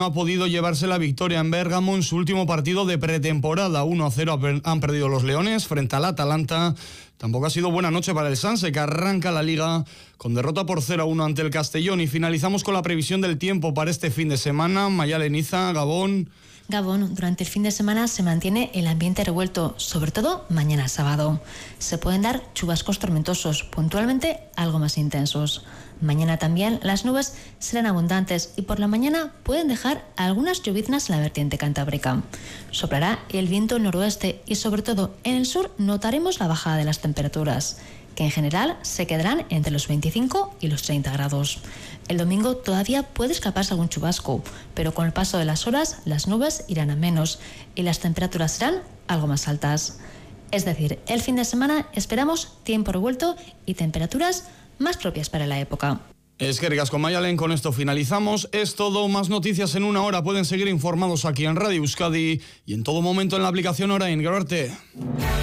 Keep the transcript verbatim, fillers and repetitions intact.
ha podido llevarse la victoria en Bérgamo en su último partido de pretemporada. uno a cero han perdido los leones frente al Atalanta. Tampoco ha sido buena noche para el Sanse, que arranca la Liga con derrota por cero a uno ante el Castellón. Y finalizamos con la previsión del tiempo para este fin de semana. Mayalen Iza, Gabón. Gabón, durante el fin de semana se mantiene el ambiente revuelto, sobre todo mañana sábado. Se pueden dar chubascos tormentosos, puntualmente algo más intensos. Mañana también las nubes serán abundantes y por la mañana pueden dejar algunas lloviznas en la vertiente cantábrica. Soplará el viento noroeste y sobre todo en el sur notaremos la bajada de las temperaturas, que en general se quedarán entre los veinticinco y los treinta grados. El domingo todavía puede escaparse algún chubasco, pero con el paso de las horas las nubes irán a menos y las temperaturas serán algo más altas. Es decir, el fin de semana esperamos tiempo revuelto y temperaturas más propias para la época. Es que ricasco, Mayalen, con esto finalizamos. Es todo, más noticias en una hora. Pueden seguir informados aquí en Radio Euskadi y en todo momento en la aplicación Orain. Grabarte.